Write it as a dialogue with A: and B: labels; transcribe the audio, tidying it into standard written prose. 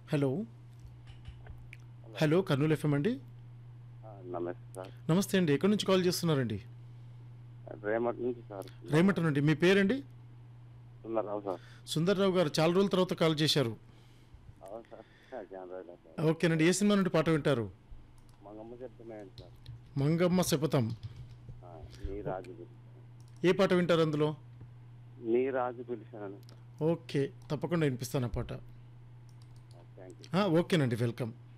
A: Hello.
B: Hello.
A: Hello, Kurnool FM అండి.
B: నమస్తే sir.
A: నమస్తే అండి. ఎక్కడి నుంచి కాల్ చేస్తున్నారండి?
B: రేమట్ నుంచి సార్.
A: రేమట నుండి. మీ పేరండి?
B: సుందర్రావు సార్.
A: సుందర్రావు గారు, చాలా రోజుల తర్వాత కాల్ చేశారు.
B: అవును సార్. జానరాజు సార్.
A: ఓకేనండి. ఏ సినిమా నుండి పాట వింటారు?
B: మంగమ్మ చెప్తున్నాయండి సార్.
A: మంగమ్మ శపథం.
B: నీ రాజు పిలిచాను.
A: ఏ పాట వింటారు అందులో?
B: నీ రాజు పిలిచాను.
A: ఓకే, తప్పకుండా వినిపిస్తాను ఆ పాట.
B: Thank you.
A: ఓకేనండి, వెల్కమ్.